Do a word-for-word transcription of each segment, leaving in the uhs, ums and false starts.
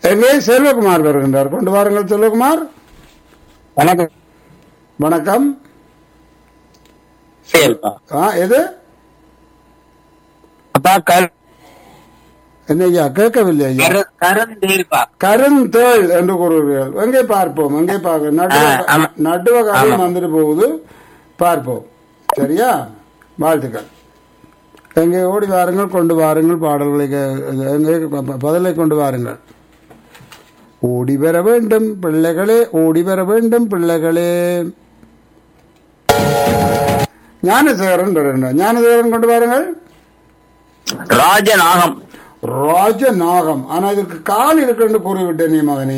எங்கே செல்வகுமார் வருகின்றார், கொண்டு வாருங்கள் செல்வகுமார். வணக்கம். வணக்கம். சரிப்பா. ஆ, எது அப்பா கரு என்ன ஐயா கேட்கவில்லை ஐயா. கரு- கருந்தேல்பா. கருந்தேள் என்று கூறுவீர்கள். எங்கே பார்ப்போம், எங்கே பார்க்க நடுவ ஆ, ஆமா. நடுவ காலம் ஆமா. வந்துட்டு போகுது, பார்ப்போம். சரியா, வாழ்த்துக்கள். எங்கே ஓடி வாருங்கள், கொண்டு வாருங்கள் பாடல்களை, கே- எங்கே ப- பதிலை கொண்டு வாருங்கள். ஓடி வர வேண்டும் பிள்ளைகளே, ஓடி வர வேண்டும் பிள்ளைகளே. ஞானசேகரன் வருகின்றார். ஞானசேகரன் கொண்டு வாருங்கள். ராஜநாகம். ராஜநாகம். ஆனா இதுக்கு கால் இருக்குன்னு கூறிவிட்டேன் நீ மகனே.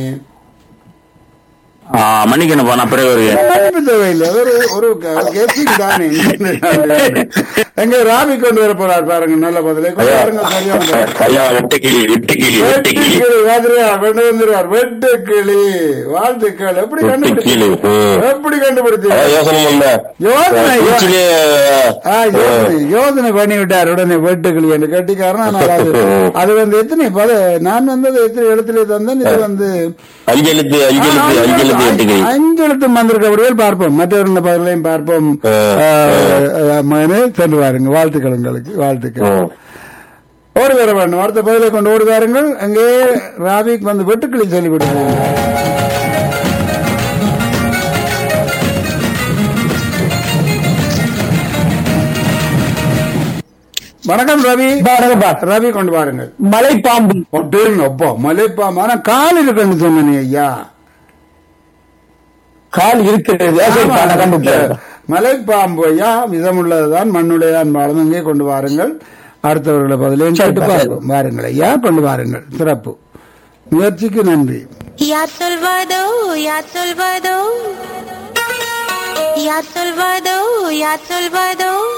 ஆ, மன்னிக்கணும்ப்பா, நான் பிறகு வருவேன். தேவையில்லை, ஒரு ஒரு guessing தானே. எங்க ராவி கொண்டு வர போறார் பாருங்க, நல்ல பதிலை கொண்டு வாருங்க. சரியான பதில். ஐயா, வெட்டுக்கிளி வெட்டுக்கிளி வெட்டுக்கிளி வெட்டுக்கிளி வாதிரியா கொண்டு வந்துருவார். வெட்டுக்கிளி, வாழ்த்துக்கள். எப்படி கண்டுபிடிச்சு வெட்டுக்கிளி. ம். எப்படி கண்டுபிடிச்சு அதான் யோசனை பண்ணல. யோசனை பூச்சிலே, ஆ, யோசனை யோசனை பண்ணி விட்டார் உடனே. வெட்டுக்கிளி என்று கட்டிக்காரன். ஆனால் அது அது வந்து எத்தனை பத நான் வந்தது எத்தனை இடத்துல தந்தேன். இது வந்து அஞ்செழுத்து அஞ்செழுத்து அஞ்செழுத்து வெட்டுக்கிளி. அஞ்செழுத்து வந்திருக்கபடியால் பார்ப்போம், மற்றவர்கள் பதிலையும் பார்ப்போம். மகனே சென்று வாருங்க. வாழ்த்துக்கள் உங்களுக்கு, வாழ்த்துக்கள். ம். ஓடி வர வேண்டும். அடுத்த பதிலை கொண்டு ஓடி வாருங்கள். அங்கே ராவிக் வந்து வெட்டுக்கிளி சொல்லிவிட்டு வணக்கம் ரவி. ரவி கொண்டு வாருங்கள். மலைப்பாம்பு. அப்பா மலைப்பாம்பு. ஆனா கால் இருக்குன்னு சொன்னீங்க ஐயா. கால் இருக்கிறது. மலைப்பாம்பு ஐயா விதமுள்ளதுதான், மண்ணுடையதான் வாழும். இங்கே கொண்டு வாருங்கள். அடுத்தவர்களை பதிலையும் கேட்டு பார்ப்போம். வாருங்கள் ஐயா, கொண்டு வாருங்கள். சிறப்பு முயற்சிக்கு நன்றி. யார் சொல்வதோ யார் சொல்வதோ யார் சொல்வதோ யார் சொல்வதோ